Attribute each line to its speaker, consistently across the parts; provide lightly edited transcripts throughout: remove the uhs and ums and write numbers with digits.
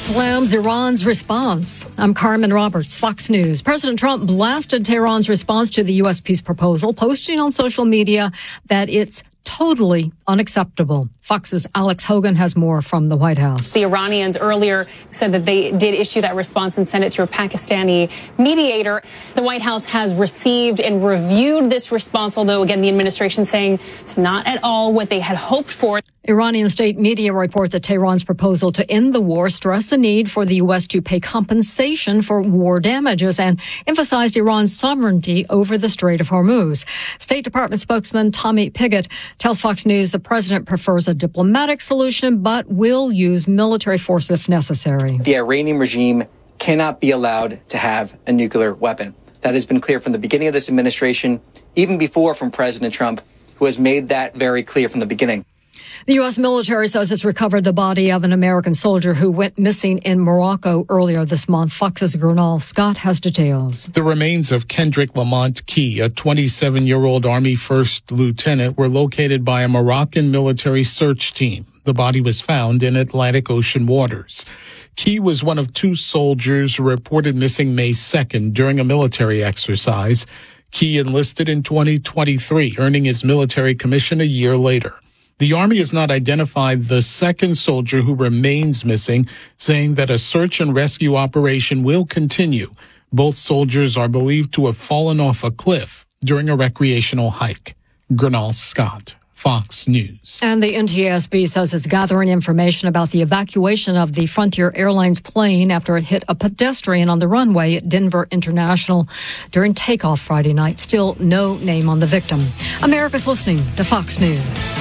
Speaker 1: slams Iran's response. I'm Carmen Roberts, Fox News. President Trump blasted Tehran's response to the U.S. peace proposal, posting on social media that it's totally unacceptable. Fox's Alex Hogan has more from the White House.
Speaker 2: The Iranians earlier said that they did issue that response and send it through a Pakistani mediator. The White House has received and reviewed this response, although, again, the administration saying it's not at all what they had hoped for.
Speaker 1: Iranian state media report that Tehran's proposal to end the war stressed the need for the U.S. to pay compensation for war damages and emphasized Iran's sovereignty over the Strait of Hormuz. State Department spokesman Tommy Pigott tells Fox News the president prefers a diplomatic solution but will use military force if necessary.
Speaker 3: The Iranian regime cannot be allowed to have a nuclear weapon. That has been clear from the beginning of this administration, even before from President Trump, who has made that very clear from the beginning.
Speaker 1: The U.S. military says it's recovered the body of an American soldier who went missing in Morocco earlier this month. Fox's Gernal Scott has details.
Speaker 4: The remains of Kendrick Lamont Key, a 27-year-old Army first lieutenant, were located by a Moroccan military search team. The body was found in Atlantic Ocean waters. Key was one of two soldiers reported missing May 2nd during a military exercise. Key enlisted in 2023, earning his military commission a year later. The Army has not identified the second soldier who remains missing, saying that a search and rescue operation will continue. Both soldiers are believed to have fallen off a cliff during a recreational hike. Gernal Scott, Fox News.
Speaker 1: And the NTSB says it's gathering information about the evacuation of the Frontier Airlines plane after it hit a pedestrian on the runway at Denver International during takeoff Friday night. Still no name on the victim. America's listening to Fox News.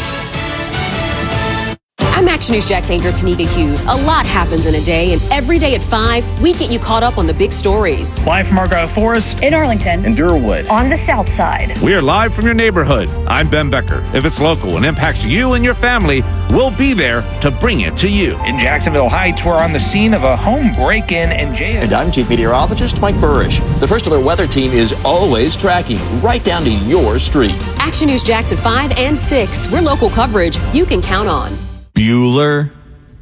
Speaker 5: I'm Action News Jax anchor Tanika Hughes. A lot happens in a day, and every day at 5, we get you caught up on the big stories.
Speaker 6: Live from Argyle Forest,
Speaker 7: in Arlington,
Speaker 8: in Durwood,
Speaker 7: on the South Side.
Speaker 9: We are live from your neighborhood. I'm Ben Becker. If it's local and impacts you and your family, we'll be there to bring it to you.
Speaker 6: In Jacksonville Heights, we're on the scene of a home break-in and jail.
Speaker 10: And I'm Chief Meteorologist Mike Burrish. The First Alert Weather Team is always tracking right down to your street.
Speaker 5: Action News Jax at 5 and 6. We're local coverage you can count on.
Speaker 10: Bueller,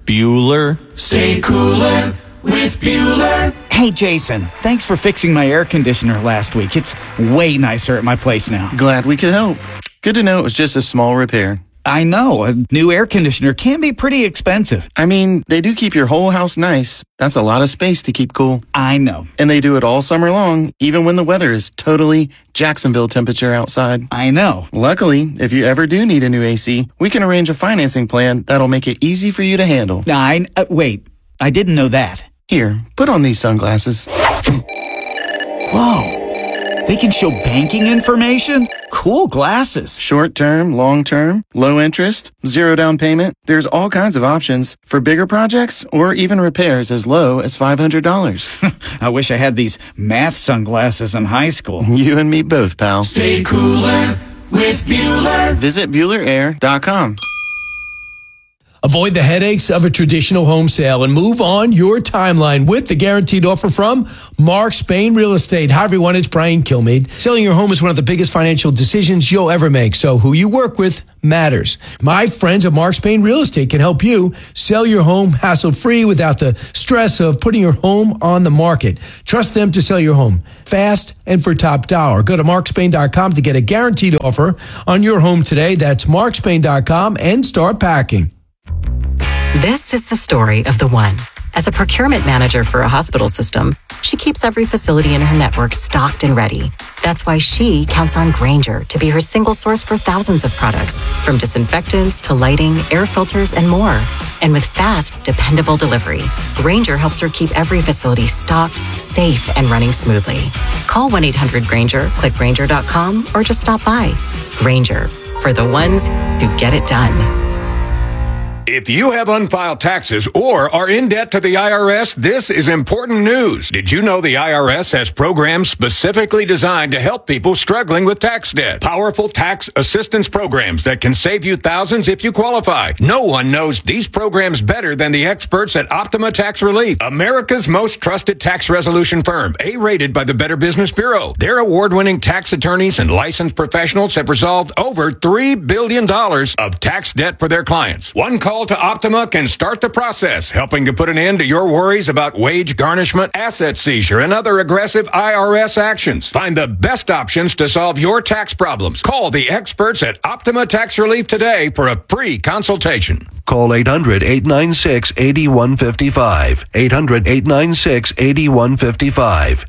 Speaker 11: stay cooler with Bueller.
Speaker 12: Hey, Jason, thanks for fixing my air conditioner last week. It's way nicer at my place now.
Speaker 13: Glad we could help. Good to know it was just a small repair.
Speaker 12: I know, a new air conditioner can be pretty expensive.
Speaker 13: I mean, they do keep your whole house nice. That's a lot of space to keep cool.
Speaker 12: I know.
Speaker 13: And they do it all summer long, even when the weather is totally Jacksonville temperature outside.
Speaker 12: I know.
Speaker 13: Luckily, if you ever do need a new AC, we can arrange a financing plan that'll make it easy for you to handle.
Speaker 12: Wait, I didn't know that.
Speaker 13: Here, put on these sunglasses.
Speaker 12: Whoa. They can show banking information? Cool glasses.
Speaker 13: Short term, long term, low interest, zero down payment. There's all kinds of options for bigger projects or even repairs as low as $500.
Speaker 12: I wish I had these math sunglasses in high school.
Speaker 13: You and me both, pal.
Speaker 11: Stay cooler with Bueller.
Speaker 13: Visit BuellerAir.com.
Speaker 14: Avoid the headaches of a traditional home sale and move on your timeline with the guaranteed offer from Mark Spain Real Estate. Hi, everyone. It's Brian Kilmeade. Selling your home is one of the biggest financial decisions you'll ever make, so who you work with matters. My friends at Mark Spain Real Estate can help you sell your home hassle-free without the stress of putting your home on the market. Trust them to sell your home fast and for top dollar. Go to markspain.com to get a guaranteed offer on your home today. That's markspain.com and start packing.
Speaker 15: This is the story of the one. As a procurement manager for a hospital system, she keeps every facility in her network stocked and ready. That's why she counts on Grainger to be her single source for thousands of products, from disinfectants to lighting, air filters, and more. And with fast, dependable delivery, Grainger helps her keep every facility stocked, safe, and running smoothly. Call 1-800-GRAINGER, click Grainger.com, or just stop by. Grainger, for the ones who get it done.
Speaker 16: If you have unfiled taxes or are in debt to the IRS, this is important news. Did you know the IRS has programs specifically designed to help people struggling with tax debt? Powerful tax assistance programs that can save you thousands if you qualify. No one knows these programs better than the experts at Optima Tax Relief, America's most trusted tax resolution firm, A-rated by the Better Business Bureau. Their award-winning tax attorneys and licensed professionals have resolved over $3 billion of tax debt for their clients. One call call to Optima can start the process, helping to put an end to your worries about wage garnishment, asset seizure, and other aggressive IRS actions. Find the best options to solve your tax problems. Call the experts at Optima Tax Relief today for a free consultation.
Speaker 7: Call 800-896-8155. 800-896-8155.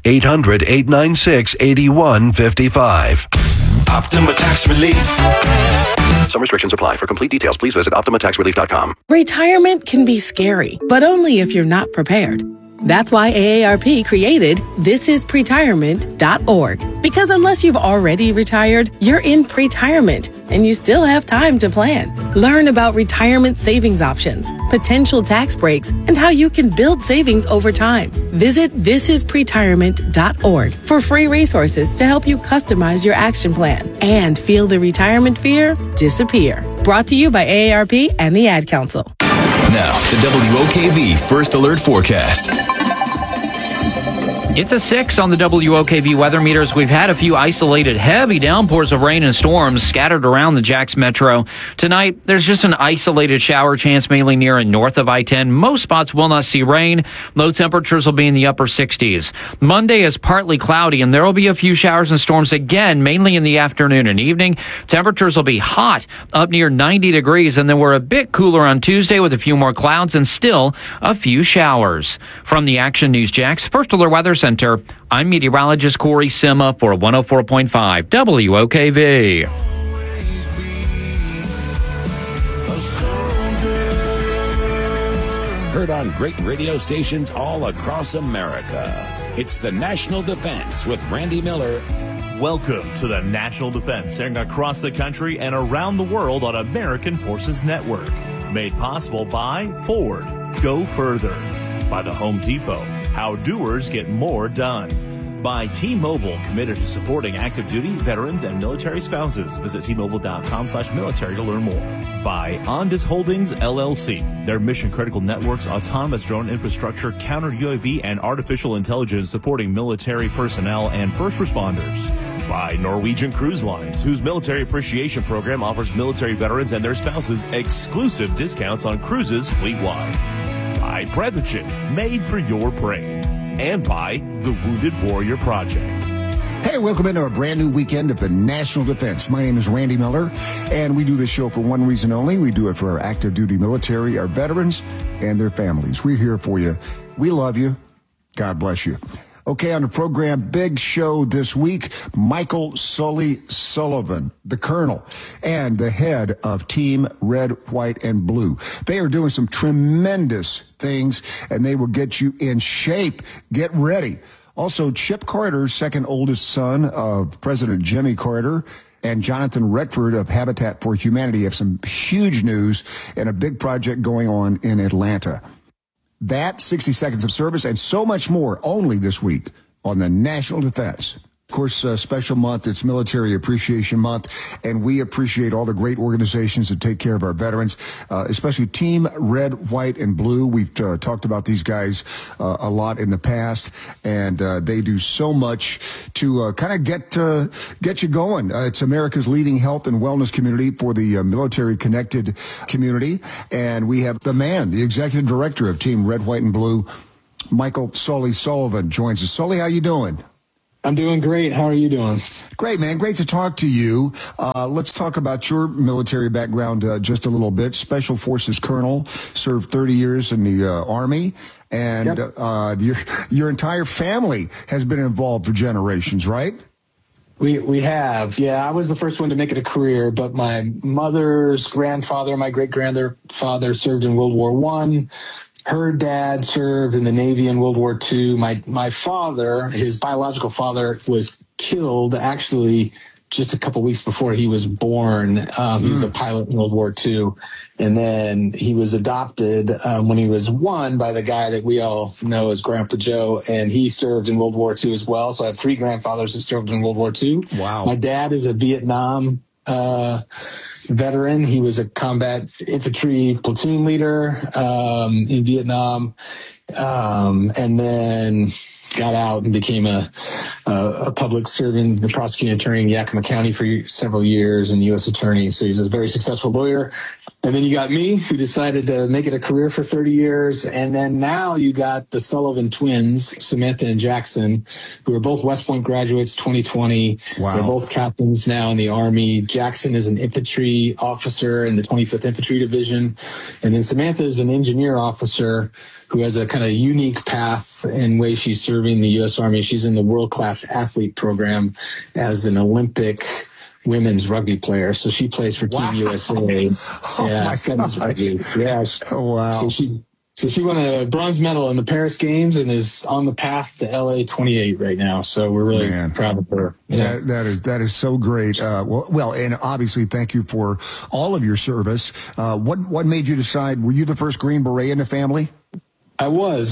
Speaker 7: 800-896-8155.
Speaker 11: Optima Tax Relief.
Speaker 7: Some restrictions apply. For complete details, please visit OptimaTaxRelief.com.
Speaker 8: Retirement can be scary, but only if you're not prepared. That's why AARP created thisispretirement.org. Because unless you've already retired, you're in pretirement and you still have time to plan. Learn about retirement savings options, potential tax breaks, and how you can build savings over time. Visit thisispretirement.org for free resources to help you customize your action plan and feel the retirement fear disappear. Brought to you by AARP and the Ad Council.
Speaker 17: Now, the WOKV First Alert Forecast.
Speaker 18: It's a 6 on the WOKV weather meters. We've had a few isolated heavy downpours of rain and storms scattered around the Jax Metro. Tonight, there's just an isolated shower chance mainly near and north of I-10. Most spots will not see rain. Low temperatures will be in the upper 60s. Monday is partly cloudy, and there will be a few showers and storms again, mainly in the afternoon and evening. Temperatures will be hot, up near 90 degrees, and then we're a bit cooler on Tuesday with a few more clouds and still a few showers. From the Action News Jax First Alert Weather Center, I'm meteorologist Corey Sima for 104.5 WOKV.
Speaker 19: Heard on great radio stations all across America. It's the National Defense with Randy Miller.
Speaker 20: Welcome to the National Defense, airing across the country and around the world on American Forces Network. Made possible by Ford. Go further. By the Home Depot. How doers get more done. By T-Mobile, committed to supporting active duty, veterans, and military spouses. Visit T-Mobile.com/military to learn more. By Ondas Holdings, LLC. Their mission-critical networks, autonomous drone infrastructure, counter-UAV, and artificial intelligence supporting military personnel and first responders. By Norwegian Cruise Lines, whose military appreciation program offers military veterans and their spouses exclusive discounts on cruises fleet-wide. By Prevention, made for your brain. And by the Wounded Warrior Project.
Speaker 21: Hey, welcome into a brand new weekend of the National Defense. My name is Randy Miller, and we do this show for one reason only. We do it for our active duty military, our veterans, and their families. We're here for you. We love you. God bless you. Okay, on the program, big show this week, Michael Sully Sullivan, the colonel and the head of Team Red, White, and Blue. They are doing some tremendous things, and they will get you in shape. Get ready. Also, Chip Carter, second oldest son of President Jimmy Carter, and Jonathan Redford of Habitat for Humanity have some huge news and a big project going on in Atlanta. That, 60 seconds of service, and so much more only this week on the National Defense. Of course, special month, it's Military Appreciation Month, and we appreciate all the great organizations that take care of our veterans, especially Team Red, White, and Blue. We've talked about these guys a lot in the past, and they do so much to kind of get you going. It's America's leading health and wellness community for the military-connected community, and we have the man, the executive director of Team Red, White, and Blue, Michael Sully Sullivan, joins us. Sully, how you doing?
Speaker 22: I'm doing great. How are you doing?
Speaker 21: Great, man. Great to talk to you. Let's talk about your military background just a little bit. Special Forces Colonel, served 30 years in the Army, and your entire family has been involved for generations, right?
Speaker 22: We have. Yeah, I was the first one to make it a career, but my mother's grandfather, my great-grandfather served in World War I. Her dad served in the Navy in World War II. My father, his biological father, was killed actually just a couple weeks before he was born. He was a pilot in World War II. And then he was adopted when he was 1 by the guy that we all know as Grandpa Joe. And he served in World War II as well. So I have 3 grandfathers that served in World War II.
Speaker 21: Wow.
Speaker 22: My dad is a Vietnam veteran. He was a combat infantry platoon leader in Vietnam. and then got out and became a public servant, the prosecuting attorney in Yakima County for several years and U.S. attorney. So he's a very successful lawyer. And then you got me, who decided to make it a career for 30 years. And then now you got the Sullivan twins, Samantha and Jackson, who are both West Point graduates 2020. Wow. They're both captains now in the Army. Jackson is an infantry officer in the 25th Infantry Division. And then Samantha is an engineer officer who has a kind of unique path and way she's serving the U.S. Army. She's in the world-class athlete program as an Olympic women's rugby player. So she plays for Team USA. Rugby. Yes. Oh, wow. So she won a bronze medal in the Paris Games and is on the path to LA 28 right now. So we're really proud of her. Yeah.
Speaker 21: That is so great. Well, and obviously thank you for all of your service. What made you decide? Were you the first Green Beret in the family?
Speaker 22: I was.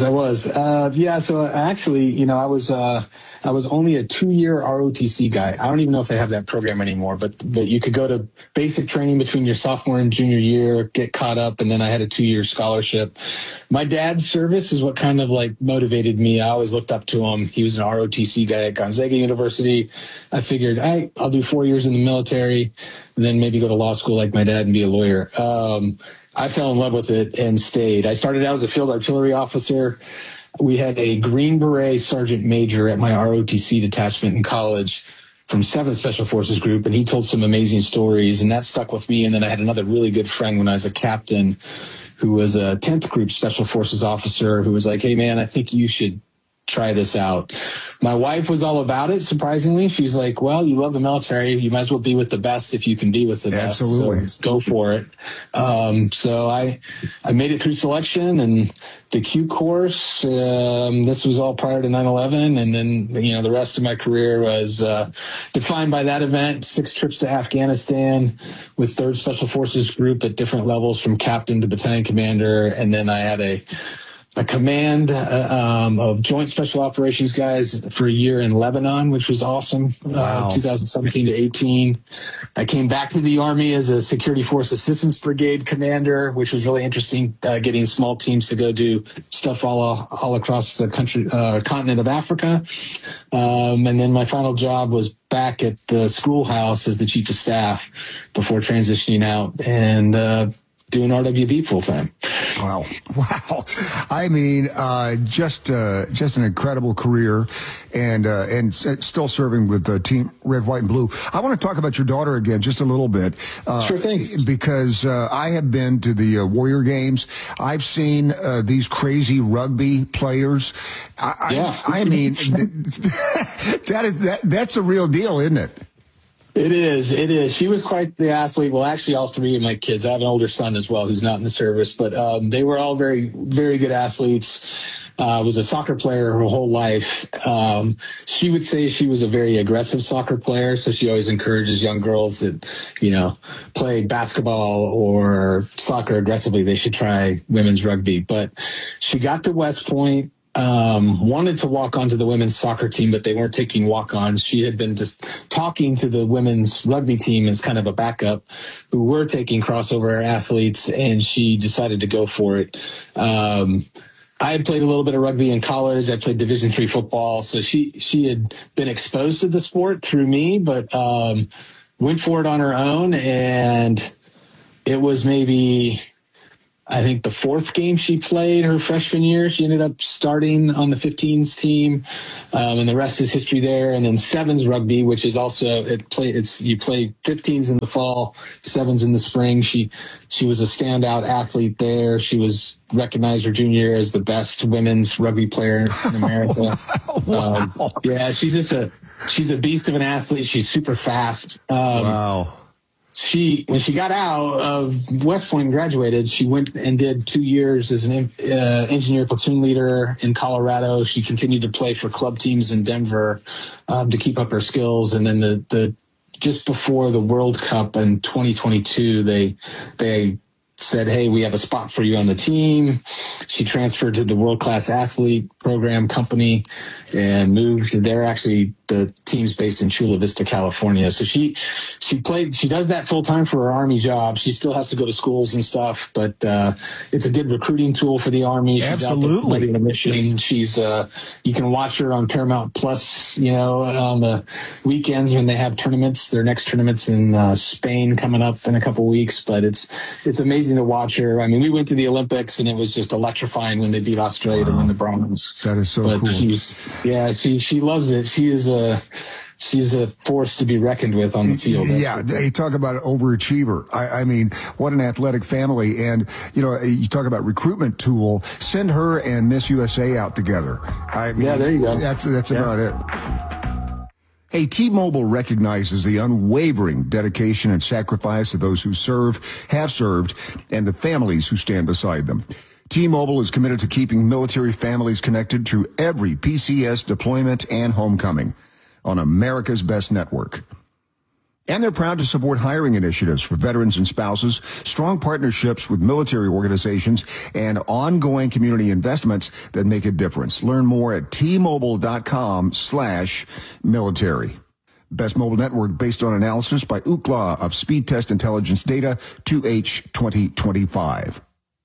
Speaker 22: So actually, I was only a 2-year ROTC guy. I don't even know if they have that program anymore, but you could go to basic training between your sophomore and junior year, get caught up, and then I had a 2-year scholarship. My dad's service is what kind of like motivated me. I always looked up to him. He was an ROTC guy at Gonzaga University. I figured, I'll do 4 years in the military and then maybe go to law school like my dad and be a lawyer. I fell in love with it and stayed. I started out as a field artillery officer. We had a Green Beret sergeant major at my ROTC detachment in college from 7th Special Forces Group, and he told some amazing stories, and that stuck with me. And then I had another really good friend when I was a captain who was a 10th Group Special Forces officer who was like, hey, man, I think you should try this out. My wife was all about it, surprisingly. She's like, well, you love the military. You might as well be with the best if you can be with the best. Absolutely. So go for it. So I made it through selection and the Q course. This was all prior to 9/11. And then, the rest of my career was defined by that event, 6 trips to Afghanistan with 3rd Special Forces Group at different levels from captain to battalion commander. And then I had a command of Joint Special Operations guys for a year in Lebanon, which was awesome, 2017 to 18. I came back to the Army as a Security Force Assistance Brigade commander, which was really interesting, getting small teams to go do stuff all across the continent of Africa. And then my final job was back at the schoolhouse as the Chief of Staff before transitioning out and doing RWB full time.
Speaker 21: Wow. I mean, just an incredible career and still serving with Team Red, White, and Blue. I want to talk about your daughter again just a little bit.
Speaker 22: Sure thing.
Speaker 21: Because I have been to the Warrior Games. I've seen these crazy rugby players. I mean, that's the real deal, isn't it?
Speaker 22: It is. She was quite the athlete. Well, actually, all 3 of my kids. I have an older son as well who's not in the service, but they were all very, very good athletes. Was a soccer player her whole life. She would say she was a very aggressive soccer player, so she always encourages young girls that, play basketball or soccer aggressively, they should try women's rugby. But she got to West Point. Wanted to walk onto the women's soccer team, but they weren't taking walk-ons. She had been just talking to the women's rugby team as kind of a backup who were taking crossover athletes, and she decided to go for it. I had played a little bit of rugby in college. I played Division III football. So she had been exposed to the sport through me, but went for it on her own. And it was maybe, I think, the 4th game she played her freshman year. She ended up starting on the 15s team, and the rest is history there. And then sevens rugby, which is also you play 15s in the fall, sevens in the spring. She was a standout athlete there. She was recognized her junior year as the best women's rugby player in America. Wow. She's a beast of an athlete. She's super fast. Wow. When she got out of West Point and graduated, she went and did 2 years as an engineer platoon leader in Colorado. She continued to play for club teams in Denver to keep up her skills. And then the just before the World Cup in 2022, they said, hey, we have a spot for you on the team. She transferred to the world-class athlete program company and moved. They're actually, the team's based in Chula Vista, California. So she does that full time for her Army job. She still has to go to schools and stuff, but it's a good recruiting tool for the Army. She's
Speaker 2: Absolutely.
Speaker 22: out there the mission. She's you can watch her on Paramount Plus, on the weekends when they have tournaments. Their next tournament's in Spain coming up in a couple weeks, but it's amazing to watch her. I mean, we went to the Olympics and it was just electrifying when they beat Australia to win the bronze.
Speaker 21: That is so cool.
Speaker 22: She loves it. She's a force to be reckoned with on the field.
Speaker 21: Yeah, they talk about an overachiever. I mean, what an athletic family. And, you talk about recruitment tool. Send her and Miss USA out together. I mean,
Speaker 22: yeah, there you go.
Speaker 21: That's about it. Hey, T-Mobile recognizes the unwavering dedication and sacrifice of those who have served, and the families who stand beside them. T-Mobile is committed to keeping military families connected through every PCS deployment and homecoming on America's best network. And they're proud to support hiring initiatives for veterans and spouses, strong partnerships with military organizations, and ongoing community investments that make a difference. Learn more at T-Mobile.com/military. Best mobile network based on analysis by Ookla of Speed Test Intelligence Data 2H 2025.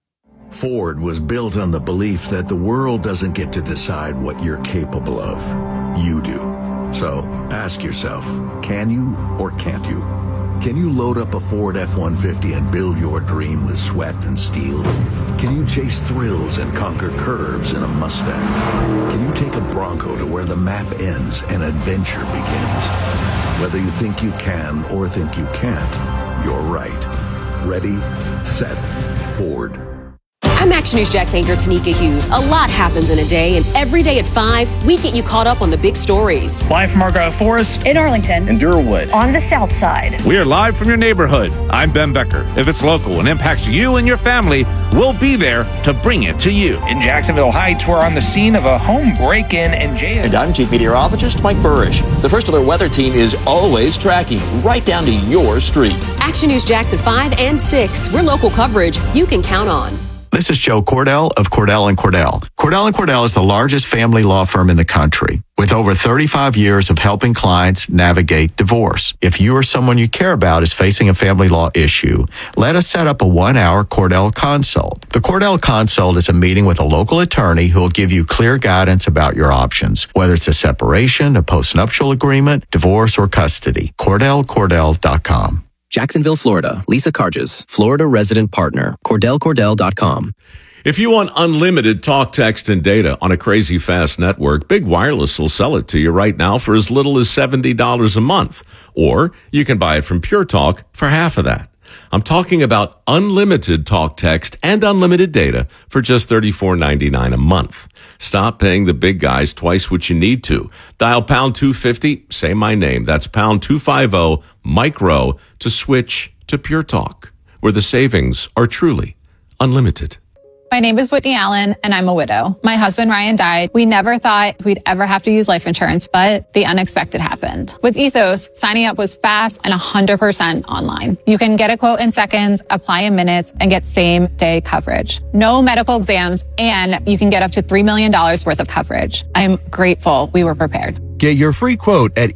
Speaker 3: Ford was built on the belief that the world doesn't get to decide what you're capable of. You do. So ask yourself, can you or can't you? Can you load up a Ford F-150 and build your dream with sweat and steel? Can you chase thrills and conquer curves in a Mustang? Can you take a Bronco to where the map ends and adventure begins? Whether you think you can or think you can't, you're right. Ready, set, Ford.
Speaker 5: I'm Action News Jax anchor Tanika Hughes. A lot happens in a day, and every day at 5, we get you caught up on the big stories.
Speaker 2: Live from Argyle Forest,
Speaker 23: in Arlington,
Speaker 9: in Durwood,
Speaker 23: on the south side.
Speaker 9: We are live from your neighborhood. I'm Ben Becker. If it's local and impacts you and your family, we'll be there to bring it to you.
Speaker 6: In Jacksonville Heights, we're on the scene of a home break-in and jail.
Speaker 10: And I'm Chief Meteorologist Mike Burrish. The First Alert Weather Team is always tracking right down to your street.
Speaker 5: Action News Jax at 5 and 6. We're local coverage you can count on.
Speaker 24: This is Joe Cordell of Cordell & Cordell. Cordell & Cordell is the largest family law firm in the country, with over 35 years of helping clients navigate divorce. If you or someone you care about is facing a family law issue, let us set up a 1-hour Cordell Consult. The Cordell Consult is a meeting with a local attorney who will give you clear guidance about your options, whether it's a separation, a postnuptial agreement, divorce, or custody. CordellCordell.com.
Speaker 25: Jacksonville, Florida. Lisa Carges, Florida resident partner. CordellCordell.com.
Speaker 26: If you want unlimited talk, text, and data on a crazy fast network, Big Wireless will sell it to you right now for as little as $70 a month. Or you can buy it from Pure Talk for half of that. I'm talking about unlimited talk, text, and unlimited data for just $34.99 a month. Stop paying the big guys twice what you need to. Dial pound 250, say my name. That's pound 250, Mike Rowe, to switch to Pure Talk, where the savings are truly unlimited.
Speaker 27: My name is Whitney Allen, and I'm a widow. My husband, Ryan, died. We never thought we'd ever have to use life insurance, but the unexpected happened. With Ethos, signing up was fast and 100% online. You can get a quote in seconds, apply in minutes, and get same-day coverage. No medical exams, and you can get up to $3 million worth of coverage. I'm grateful we were prepared.
Speaker 28: Get your free quote at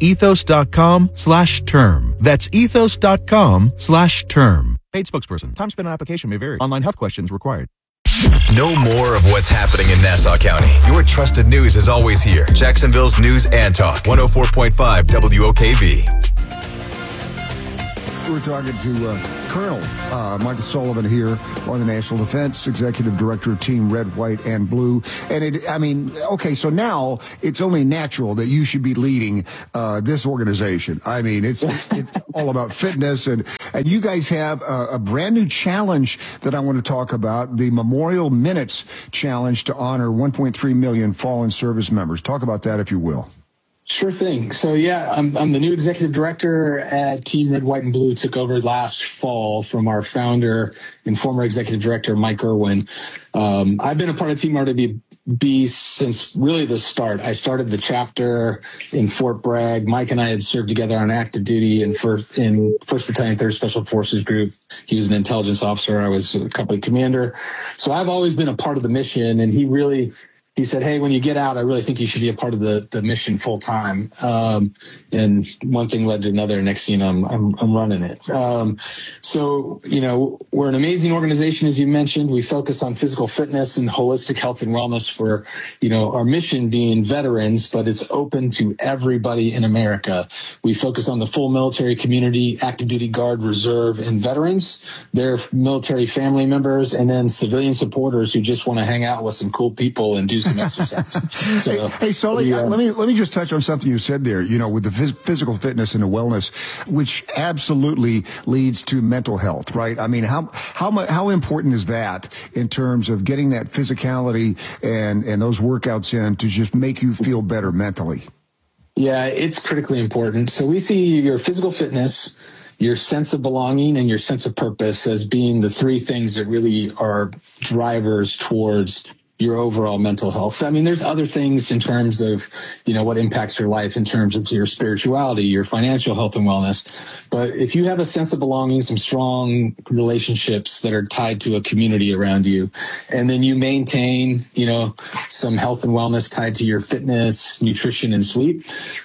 Speaker 28: ethos.com/term. That's ethos.com/term. Paid spokesperson. Time spent on application may vary. Online health questions required.
Speaker 17: Know more of what's happening in Nassau County. Your trusted news is always here. Jacksonville's News and Talk. 104.5 WOKV.
Speaker 21: We're talking to Colonel Michael Sullivan here on the National Defense, Executive Director of Team Red, White, and Blue. And so now it's only natural that you should be leading this organization. I mean, it's all about fitness, and you guys have a brand new challenge that I want to talk about, the Memorial Minutes Challenge to honor 1.3 million fallen service members. Talk about that, if you will.
Speaker 22: Sure thing. So, yeah, I'm the new executive director at Team Red, White, and Blue. Took over last fall from our founder and former executive director, Mike Irwin. I've been a part of Team RWB since really the start. I started the chapter in Fort Bragg. Mike and I had served together on active duty in 1st Battalion, 3rd Special Forces Group. He was an intelligence officer. I was a company commander. So I've always been a part of the mission, and he really he said, hey, when you get out, I really think you should be a part of the mission full time. And one thing led to another. Next thing you know, I'm running it. So, we're an amazing organization, as you mentioned. We focus on physical fitness and holistic health and wellness for, our mission being veterans, but it's open to everybody in America. We focus on the full military community, active duty guard, reserve, and veterans, their military family members, and then civilian supporters who just want to hang out with some cool people and do some exercise. So,
Speaker 21: hey, Sully, let me just touch on something you said there, with the physical fitness and the wellness, which absolutely leads to mental health, right? I mean, how important is that in terms of getting that physicality and those workouts in to just make you feel better mentally?
Speaker 22: Yeah, it's critically important. So we see your physical fitness, your sense of belonging, and your sense of purpose as being the three things that really are drivers towards your overall mental health. I mean, there's other things in terms of, what impacts your life in terms of your spirituality, your financial health and wellness. But if you have a sense of belonging, some strong relationships that are tied to a community around you, and then you maintain, some health and wellness tied to your fitness, nutrition, and sleep,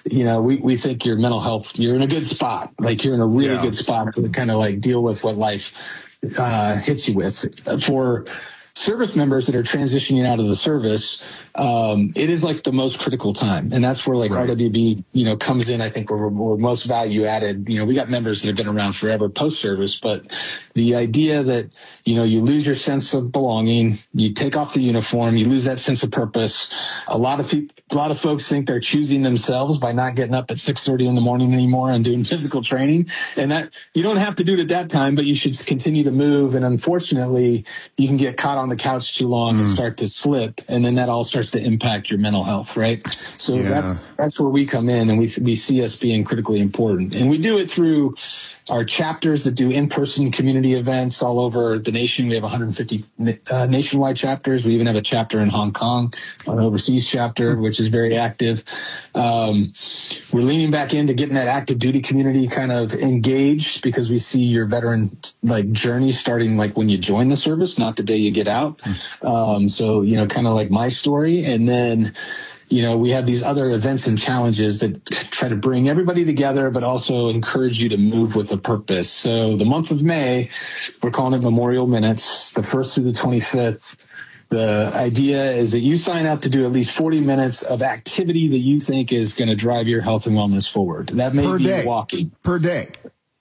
Speaker 22: we think your mental health, you're in a good spot. Like you're in a really good spot to kind of like deal with what life hits you with. For service members that are transitioning out of the service, it is like the most critical time. And that's where RWB, comes in. I think we're most value added. We got members that have been around forever post-service, but the idea that, you lose your sense of belonging, you take off the uniform, you lose that sense of purpose. A lot of folks think they're choosing themselves by not getting up at 6:30 in the morning anymore and doing physical training. And that you don't have to do it at that time, but you should continue to move. And unfortunately, you can get caught on the couch too long and start to slip. And then that all starts to impact your mental health, right? So that's where we come in, and we see us being critically important. And we do it through our chapters that do in-person community events all over the nation. We have 150 nationwide chapters. We even have a chapter in Hong Kong, an overseas chapter, which is very active. We're leaning back into getting that active duty community kind of engaged, because we see your veteran journey starting when you join the service, not the day you get out. So, kind of like my story. And then, we have these other events and challenges that try to bring everybody together, but also encourage you to move with a purpose. So the month of May, we're calling it Memorial Minutes, the 1st through the 25th. The idea is that you sign up to do at least 40 minutes of activity that you think is going to drive your health and wellness forward. That may be walking.
Speaker 21: Per day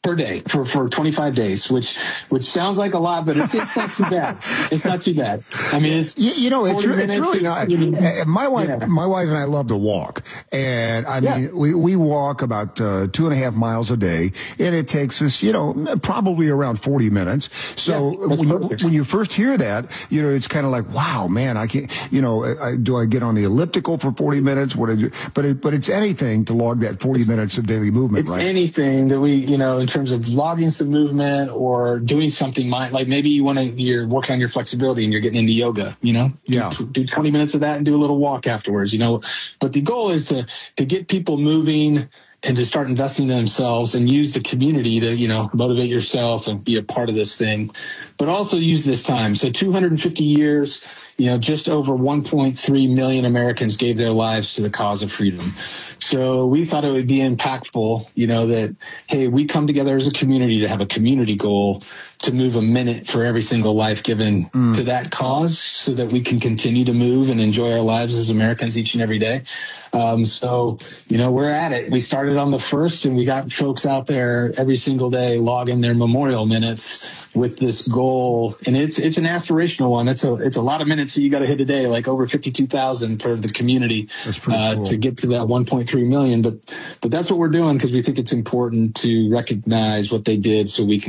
Speaker 21: for 25 days, which sounds like a lot, but it's not too bad. It's not too bad. I mean, it's really not. My wife and I love to walk, and I mean, we walk about 2.5 miles a day, and it takes us, probably around 40 minutes. So when you first hear that, it's kind of like, wow, man, I can't, do I get on the elliptical for 40 minutes? What I do? But it's anything to log that 40 minutes of daily movement,
Speaker 22: it's
Speaker 21: right?
Speaker 22: Anything that we, in terms of logging some movement or doing something like maybe you're working on your flexibility and you're getting into yoga, do 20 minutes of that and do a little walk afterwards, but the goal is to get people moving and to start investing in themselves and use the community to, motivate yourself and be a part of this thing, but also use this time. So 250 years, just over 1.3 million Americans gave their lives to the cause of freedom. So we thought it would be impactful, that, hey, we come together as a community to have a community goal to move a minute for every single life given to that cause, so that we can continue to move and enjoy our lives as Americans each and every day. So, we're at it. We started on the 1st, and we got folks out there every single day logging their memorial minutes with this goal. And it's an aspirational one. It's a lot of minutes that you got to hit a day, like over 52,000 for the community to get to that 1.3 million. But that's what we're doing, because we think it's important to recognize what they did so we can